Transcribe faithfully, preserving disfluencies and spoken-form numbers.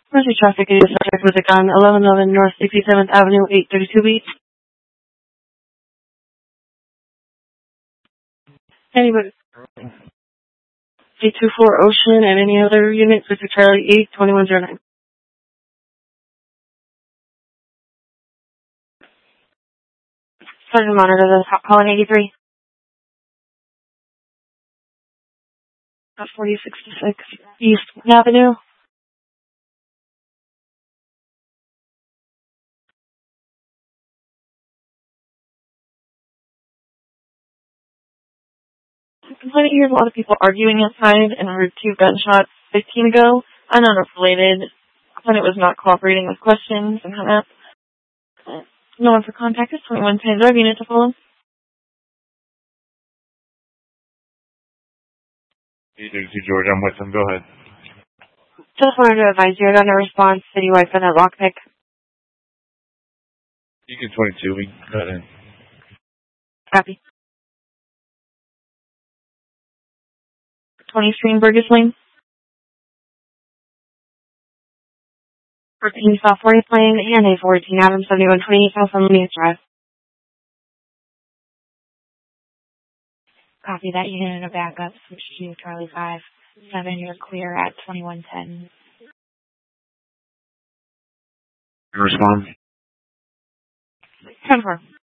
Mercy traffic is subject with on eleven eleven North sixty-seventh Avenue, eight thirty-two B. Anybody? eight two four Ocean and any other units with Charlie eight twenty-one oh nine. Sergeant monitor the calling eighty-three. forty sixty-six East Avenue. Complaint hears a lot of people arguing outside and heard two gunshots fifteen ago. I'm unrelated. When it was not cooperating with questions and hung up. No one for contact is twenty-one ten Drive unit to follow. eight thirty-two George, I'm with them. Go ahead. Just wanted to advise you I got no response citywide for that lockpick. Beacon twenty-two, we got in. Copy. twenty Stream Burgess Lane. fourteen South fortieth Lane and A fourteen Adams seventy-one twenty South Unlimited Drive. Copy that unit in a backup. Switch to Charlie five seven. You're clear at twenty-one ten. Respond. Confirm.